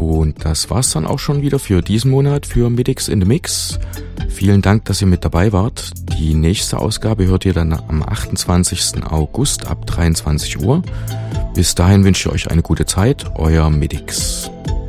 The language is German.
Und das war's dann auch schon wieder für diesen Monat für Medics in the Mix. Vielen Dank, dass ihr mit dabei wart. Die nächste Ausgabe hört ihr dann am 28. August ab 23 Uhr. Bis dahin wünsche ich euch eine gute Zeit. Euer Medics.